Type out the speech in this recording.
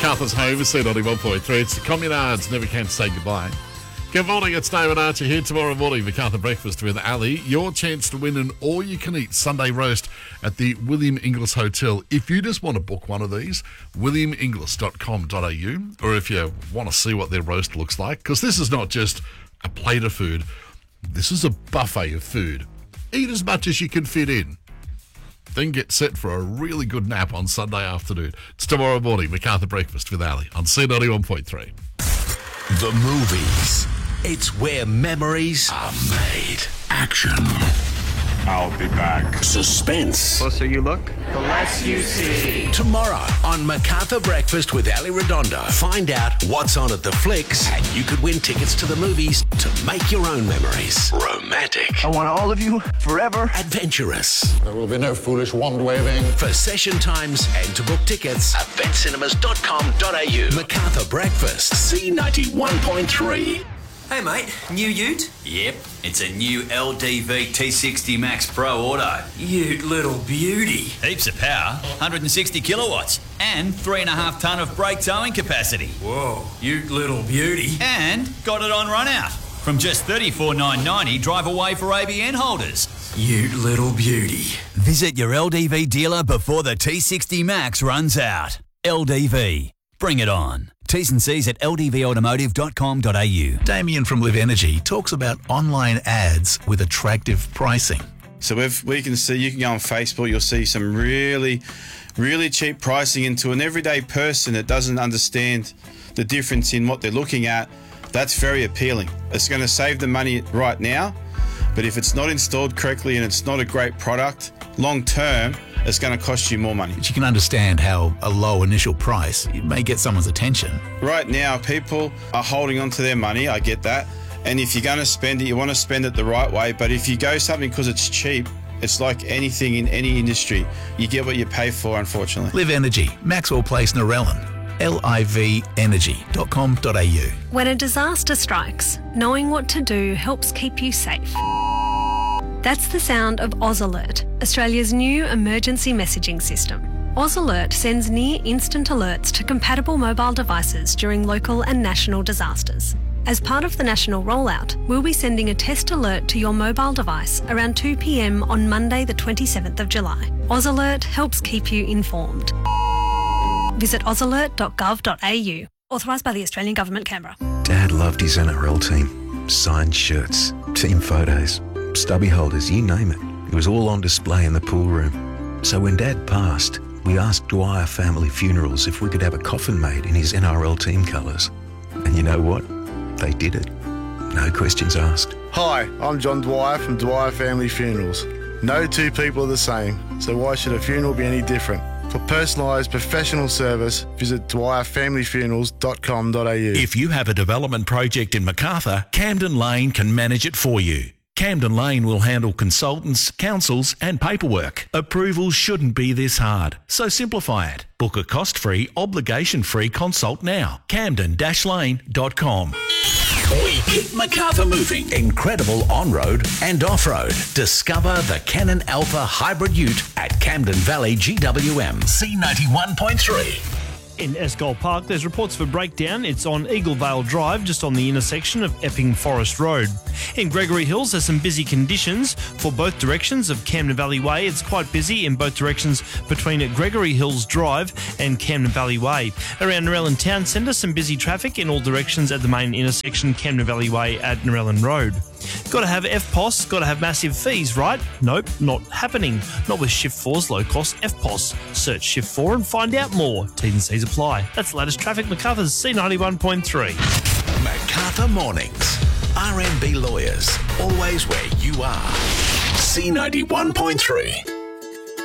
Macarthur's home is C91.3. It's the Communards. Never can say goodbye. Good morning, it's David Archer here. Tomorrow morning, Macarthur Breakfast with Ali. Your chance to win an all-you-can-eat Sunday roast at the William Inglis Hotel. If you just want to book one of these, williaminglis.com.au, or if you want to see what their roast looks like, because this is not just a plate of food. This is a buffet of food. Eat as much as you can fit in. Then get set for a really good nap on Sunday afternoon. It's tomorrow morning, Macarthur Breakfast with Ali on C91.3. The movies. It's where memories are made. Action. I'll be back. Suspense. Closer you look, the less you see. Tomorrow on Macarthur Breakfast with Ali Redondo. Find out what's on at the flicks, and you could win tickets to the movies to make your own memories. Romantic. I want all of you forever. Adventurous. There will be no foolish wand-waving. For session times and to book tickets, eventcinemas.com.au. Macarthur Breakfast, C91.3. Hey mate, new ute? Yep, it's a new LDV T60 Max Pro Auto. Ute little beauty. Heaps of power, 160 kilowatts, and 3.5 tonne of brake towing capacity. Whoa, ute little beauty. And got it on run out. From just $34,990 drive away for ABN holders. Ute little beauty. Visit your LDV dealer before the T60 Max runs out. LDV, bring it on. T's and C's at ldvautomotive.com.au. Damien from Live Energy talks about online ads with attractive pricing. So if we can see, you can go on Facebook, you'll see some really, really cheap pricing into an everyday person that doesn't understand the difference in what they're looking at. That's very appealing. It's going to save them money right now, but if it's not installed correctly and it's not a great product, long term, it's going to cost you more money. But you can understand how a low initial price may get someone's attention. Right now, people are holding on to their money. I get that. And if you're going to spend it, you want to spend it the right way. But if you go something because it's cheap, it's like anything in any industry. You get what you pay for, unfortunately. Live Energy, Maxwell Place, Narellan. livenergy.com.au. When a disaster strikes, knowing what to do helps keep you safe. That's the sound of Oz Alert, Australia's new emergency messaging system. Oz Alert sends near instant alerts to compatible mobile devices during local and national disasters. As part of the national rollout, we'll be sending a test alert to your mobile device around 2 p.m. on Monday the 27th of July. Oz Alert helps keep you informed. Visit ozalert.gov.au. Authorised by the Australian Government, Canberra. Dad loved his NRL team. Signed shirts, team photos, stubby holders, you name it. It was all on display in the pool room. So when Dad passed, we asked Dwyer Family Funerals if we could have a coffin made in his NRL team colours. And you know what? They did it. No questions asked. Hi, I'm John Dwyer from Dwyer Family Funerals. No two people are the same, so why should a funeral be any different? For personalised professional service, visit dwyerfamilyfunerals.com.au. If you have a development project in Macarthur, Camden Lane can manage it for you. Camden Lane will handle consultants, councils and paperwork. Approvals shouldn't be this hard, so simplify it. Book a cost-free, obligation-free consult now. camden-lane.com. We keep Macarthur moving. Incredible on-road and off-road. Discover the Canon Alpha Hybrid Ute at Camden Valley GWM. C91.3. In Escol Park, there's reports of a breakdown. It's on Eagle Vale Drive, just on the intersection of Epping Forest Road. In Gregory Hills, there's some busy conditions for both directions of Camden Valley Way. It's quite busy in both directions between Gregory Hills Drive and Camden Valley Way. Around Narellan Town Centre, some busy traffic in all directions at the main intersection, Camden Valley Way at Narellan Road. Got to have FPOS, got to have massive fees, right? Nope, not happening. Not with Shift 4's low-cost FPOS. Search Shift 4 and find out more. T's and C's apply. That's the latest traffic. Macarthur's C91.3. Macarthur Mornings. RMB Lawyers. Always where you are. C91.3.